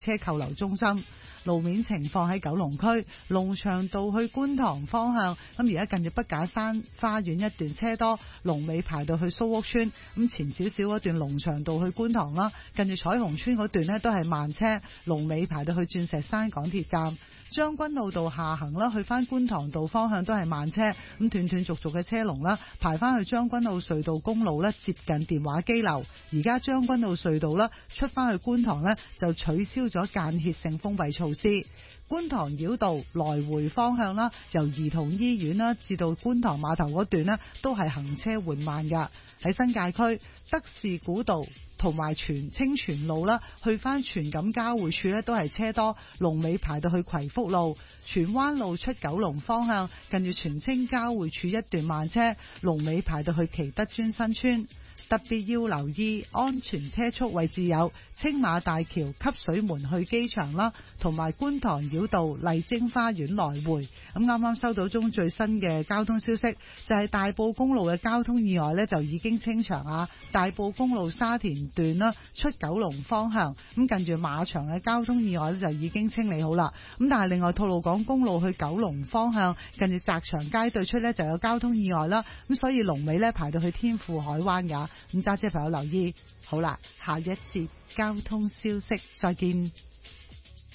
車扣留中心。路面情況喺九龍區龍翔道去觀塘方向，咁而家近住筆架山花園一段車多，龍尾排到去蘇屋村。咁前少少嗰段龍翔道去觀塘啦，近住彩虹村嗰段呢都係慢車，龍尾排到去鑽石山港鐵站。將軍澳道下行啦，去翻觀塘道方向都係慢車，咁斷斷續續嘅車龍啦，排翻去將軍澳隧道公路咧，接近電話機樓。而家將軍澳隧道啦，出翻去觀塘呢，就取消咗間歇性封閉措施。觀塘繞道來回方向啦，由兒童醫院啦至到觀塘碼頭嗰段呢，都係行車緩慢噶。喺新界區德士古道同埋清泉路啦，去翻荃錦交匯處呢，都係車多，龍尾排到去葵福路。荃灣路出九龍方向，近住荃青交匯處一段慢車，龍尾排到去祈德尊新村。特別要留意安全車速位置有青馬大橋汲水門去機場啦，同埋觀塘繞道麗晶花園來回。咁啱啱收到中最新嘅交通消息，就係大埔公路嘅交通意外呢，就已經清場啊！大埔公路沙田段啦，出九龍方向，咁近住馬場嘅交通意外呢，就已經清理好啦。咁但係另外吐露港公路去九龍方向，近住澤祥街對出呢，就有交通意外啦。咁所以龍尾呢，排到去天富海灣㗎。咁揸車朋友留意，好啦，下一節交通消息再見。